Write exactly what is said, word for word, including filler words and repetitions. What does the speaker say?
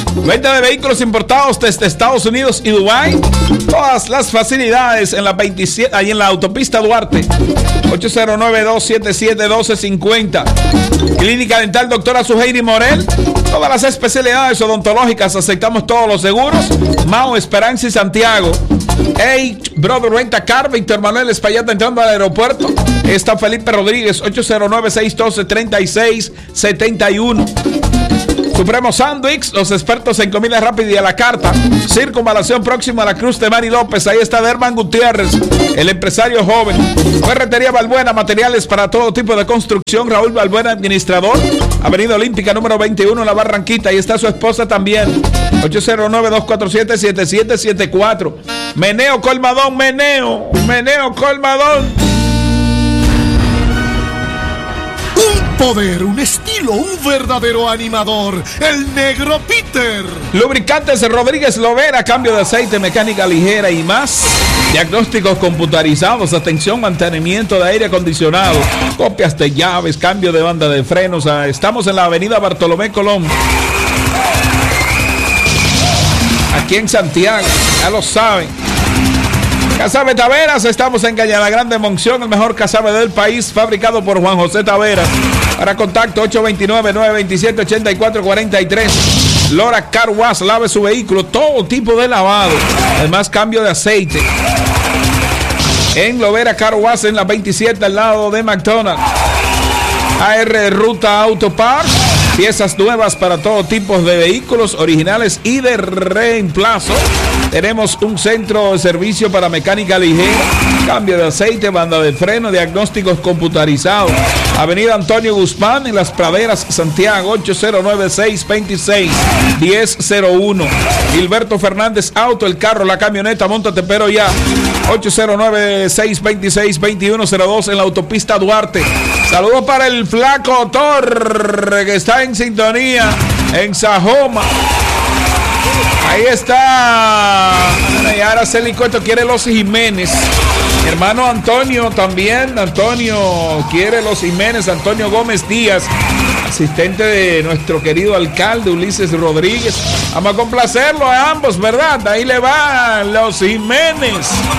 Venta de vehículos importados desde Estados Unidos y Dubái. Todas las facilidades en la veintisiete, ahí en la autopista Duarte. ocho cero nueve, dos siete siete, uno dos cinco cero. Clínica Dental Doctora Suheiri Morel. Todas las especialidades odontológicas, aceptamos todos los seguros. Mao, Esperanza y Santiago. Hey, Brother Renta Car, Víctor Manuel Espaillata entrando al aeropuerto. Está Felipe Rodríguez, ocho cero nueve, seis uno dos, tres seis siete uno. Supremo Sandwich, los expertos en comida rápida y a la carta. Circunvalación próxima a la Cruz de Mari López. Ahí está Derman Gutiérrez, el empresario joven. Ferretería Balbuena, materiales para todo tipo de construcción. Raúl Balbuena, administrador. Avenida Olímpica número veintiuno, en la Barranquita. Ahí está su esposa también. ocho cero nueve, dos cuatro siete, siete siete siete cuatro. Meneo Colmadón, Meneo. Meneo Colmadón. Un poder, un estilo, un verdadero animador. El Negro Peter. Lubricantes Rodríguez Lovera, cambio de aceite, mecánica ligera y más. Diagnósticos computarizados, atención, mantenimiento de aire acondicionado, copias de llaves, cambio de banda de frenos. Estamos en la avenida Bartolomé Colón, aquí en Santiago, ya lo saben. Casabe Taveras, estamos en Cañada Grande, Monción, el mejor casabe del país, fabricado por Juan José Taveras. Para contacto ocho dos nueve, nueve dos siete, ocho cuatro cuatro tres. Lora Car Wash, lave su vehículo, todo tipo de lavado, además cambio de aceite. En Lovera Car Wash, en la veintisiete, al lado de McDonald's. A R Ruta Auto Parts, piezas nuevas para todo tipo de vehículos, originales y de reemplazo. Tenemos un centro de servicio para mecánica ligera, cambio de aceite, banda de freno, diagnósticos computarizados. Avenida Antonio Guzmán, en Las Praderas, Santiago, ocho cero nueve, seis dos seis, uno cero cero uno. Gilberto Fernández Auto, el carro, la camioneta, móntate pero ya. ocho cero nueve, seis dos seis, dos uno cero dos, en la autopista Duarte. Saludos para el Flaco Torre, que está en sintonía en Sajoma. Ahí está. Y ahora Celi Cueto quiere los Jiménez. Mi hermano Antonio también. Antonio quiere los Jiménez. Antonio Gómez Díaz, asistente de nuestro querido alcalde Ulises Rodríguez. Vamos a complacerlo a ambos, ¿verdad? Ahí le van los Jiménez.